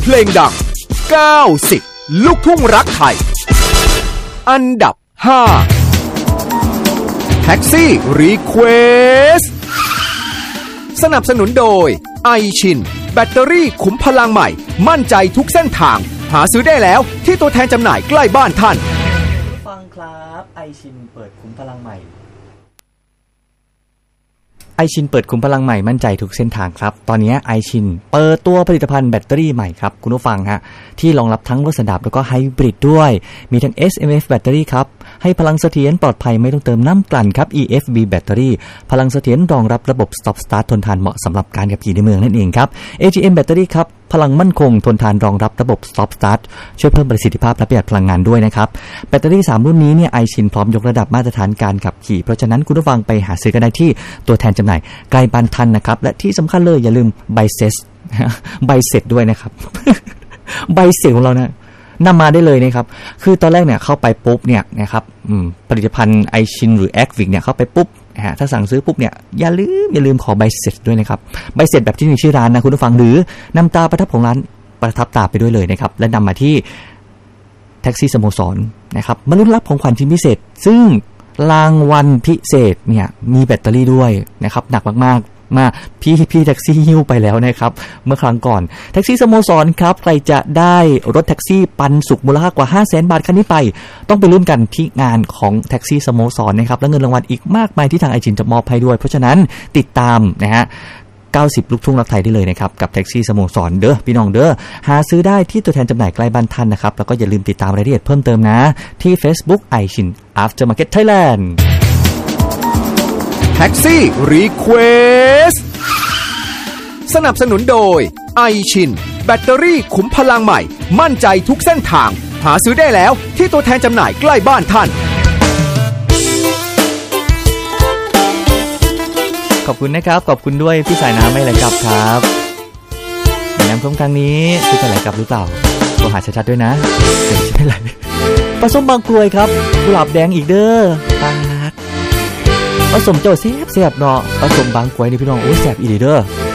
เพลงดัง90ลูกทุ่งรักไทยอันดับ5แท็กซี่รีเควสสนับสนุนโดยไอชินแบตเตอรี่ขุมพลังใหม่มั่นใจทุกเส้นทางหาซื้อได้แล้วที่ตัวแทนจำหน่ายใกล้บ้านท่านฟังครับไอชินเปิดขุมพลังใหม่ไอชินเปิดขุมพลังใหม่มั่นใจทุกเส้นทางครับตอนนี้ไอชินเปิดตัวผลิตภัณฑ์แบตเตอรี่ใหม่ครับคุณผู้ฟังฮะที่รองรับทั้งรถสันดาปแล้วก็ไฮบริดด้วยมีทั้ง SMF แบตเตอรี่ครับให้พลังเสถียรปลอดภัยไม่ต้องเติมน้ำกลั่นครับ EFB แบตเตอรี่พลังเสถียรรองรับระบบ Stop Start ทนทานเหมาะสำหรับการขับขี่ในเมืองนั่นเองครับ AGM แบตเตอรี่ครับพลังมั่นคงทนทานรองรับระบบ Stop Start ช่วยเพิ่มประสิทธิภาพและประหยัดพลังงานด้วยนะครับแบตเตอรี่3รุ่นนี้เนี่ยไอชินพร้อมยกระดับมาตรฐานการขับขี่เพราะฉะนั้นคุณผู้ฟังไปหาซื้อกันได้ที่ตัวแทนจำหน่ายใกล้บ้านท่านนะครับและที่สำคัญเลยอย่าลืมใบเสร็จด้วยนะครับ ใบเสร็จของเรานะนำมาได้เลยนะครับคือตอนแรกเนี่ยเข้าไปปุ๊บเนี่ยนะครับผลิตภัณฑ์ไอชินหรือแอควิกเนี่ยเข้าไปปุ๊บถ้าสั่งซื้อปุ๊บเนี่ยอย่าลืมขอใบเสร็จด้วยนะครับใบเสร็จแบบที่มีชื่อร้านนะคุณผู้ฟังหรือนำตาประทับของร้านประทับตาไปด้วยเลยนะครับและนำมาที่แท็กซี่สโมสรนะครับมาลุ้นรับของขวัญชิ้นพิเศษซึ่งรางวัลพิเศษเนี่ยมีแบตเตอรี่ด้วยนะครับหนักมากมาพี่แท็กซี่หิ้วไปแล้วนะครับเมื่อครั้งก่อนแท็กซี่สโมสรครับใครจะได้รถแท็กซี่ปันสุขมูลค่ากว่า 500,000 บาทคันนี้ไปต้องไปลุ้นกันที่งานของแท็กซี่สโมสรนะครับและเงินรางวัลอีกมากมายที่ทางไอจินจะมอบให้ด้วยเพราะฉะนั้นติดตามนะฮะ90ลูกทุ่งรักไทยได้เลยนะครับกับแท็กซี่สโมสรเด้อพี่น้องเด้อหาซื้อได้ที่ตัวแทนจำหน่ายใกล้บ้านท่านนะครับแล้วก็อย่าลืมติดตามรายละเอียดเพิ่มเติมนะที่ Facebook ไอชิน Aftermarket Thailand แท็กซี่รีเควสสนับสนุนโดยไอชินแบตเตอรี่ขุมพลังใหม่มั่นใจทุกเส้นทางหาซื้อได้แล้วที่ตัวแทนจำหน่ายใกล้บ้านท่านขอบคุณนะครับขอบคุณด้วยพี่สายน้ำไม่ไหลกลับครับน้ำท่วมครั้งนี้พี่จะไหลกลับหรือเปล่าโทรหาชัดๆด้วยนะเดี๋ยวจะไม่ไหลผสมบางกลวยครับกุหลาบแดงอีกเด้อปากผสมเจ้าแซ่บเนาะผสมบางกลวยนี่พี่น้องโอ้แซ่บอีหลีเด้อ